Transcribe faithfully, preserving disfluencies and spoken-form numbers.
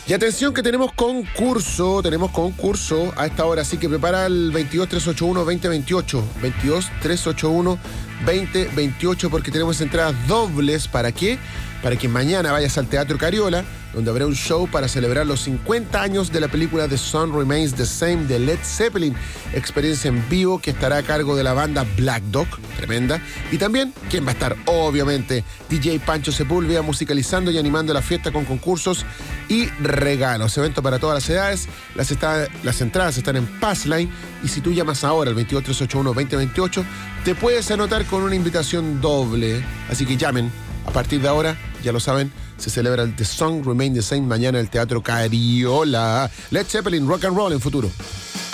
Y atención que tenemos concurso, tenemos concurso a esta hora, así que prepara el veintidós tres ochenta y uno veinte veintiocho, veintidós tres ochenta y uno veinte veintiocho, porque tenemos entradas dobles. ¿Para qué? Para que mañana vayas al Teatro Cariola, donde habrá un show para celebrar los cincuenta años de la película The Sun Remains the Same de Led Zeppelin, experiencia en vivo que estará a cargo de la banda Black Dog, tremenda, y también, ¿quién va a estar? Obviamente, D J Pancho Sepúlveda, musicalizando y animando la fiesta con concursos y regalos. Evento para todas las edades, las, está, las entradas están en Passline, y si tú llamas ahora al veintidós tres ochenta y uno veinte veintiocho, te puedes anotar con una invitación doble, así que llamen. A partir de ahora, ya lo saben, se celebra el The Song Remain the Same mañana en el Teatro Cariola. Led Zeppelin, rock and roll en futuro.